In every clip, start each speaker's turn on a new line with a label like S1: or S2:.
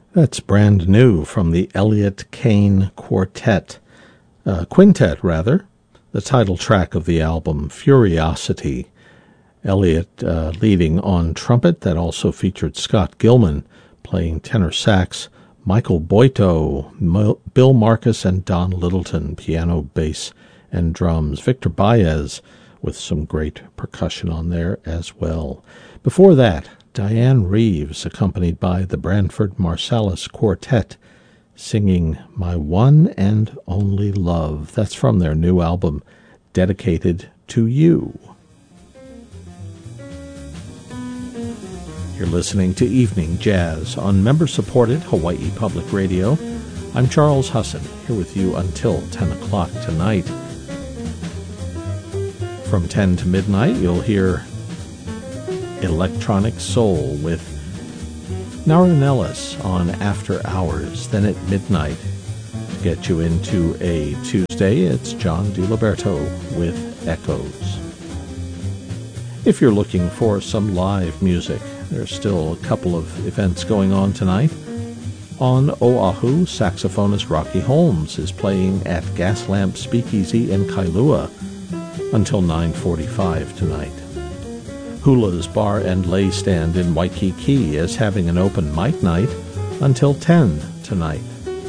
S1: That's brand new from the Elliott Kane Quintet, the title track of the album, Furiosity. Elliott leading on trumpet. That also featured Scott Gilman playing tenor sax, Michael Boito, Bill Marcus, and Don Littleton, piano, bass, and drums. Victor Baez with some great percussion on there as well. Before that, Diane Reeves, accompanied by the Branford Marsalis Quartet, singing My One and Only Love. That's from their new album, Dedicated to You. You're listening to Evening Jazz on member-supported Hawaii Public Radio. I'm Charles Husson, here with you until 10 o'clock tonight. From 10 to midnight, you'll hear Electronic Soul with Naryn Ellis on After Hours. Then at midnight, to get you into a Tuesday, it's John DiLiberto with Echoes. If you're looking for some live music, there's still a couple of events going on tonight. On Oahu, saxophonist Rocky Holmes is playing at Gaslamp Speakeasy in Kailua until 9:45 tonight. Hula's Bar and Lay Stand in Waikiki is having an open mic night until 10 tonight.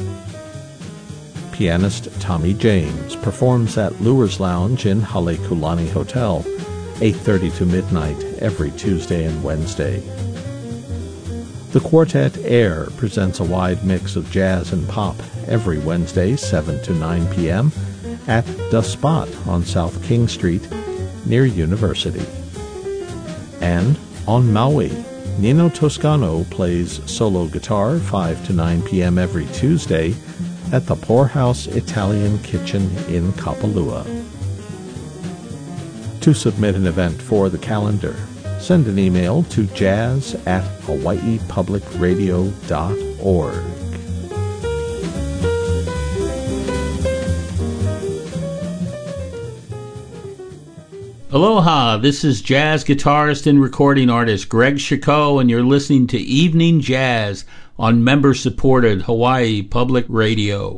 S1: Pianist Tommy James performs at Lure's Lounge in Halekulani Hotel, 8:30 to midnight every Tuesday and Wednesday. The Quartet Air presents a wide mix of jazz and pop every Wednesday, 7 to 9 p.m. at The Spot on South King Street near University. And on Maui, Nino Toscano plays solo guitar 5 to 9 p.m. every Tuesday at the Poorhouse Italian Kitchen in Kapalua. To submit an event for the calendar, send an email to jazz@hawaiipublicradio.org.
S2: Aloha, this is jazz guitarist and recording artist Greg Chicot, and you're listening to Evening Jazz on member-supported Hawaii Public Radio.